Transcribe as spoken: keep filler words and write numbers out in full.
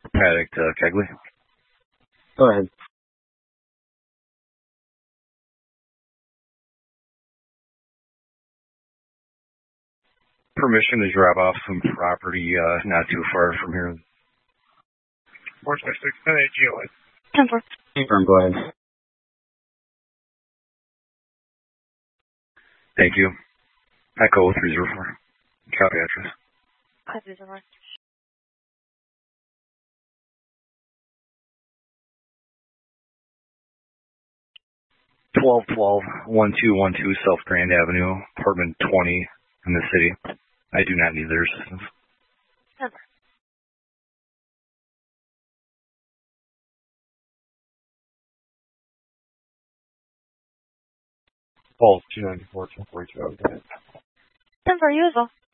Paddock to Kegley. Go ahead. Permission to drop off some property uh, not too far from here. four six six, ten eight G O A. ten four. Confirm, go ahead. Thank you. Echo three zero four. Copy address. Copy the line. twelve twelve, one two one two South Grand Avenue, apartment twenty in the city. I do not need their assistance. Never. Paul two ninety four, ten forty two. ten four, you as well.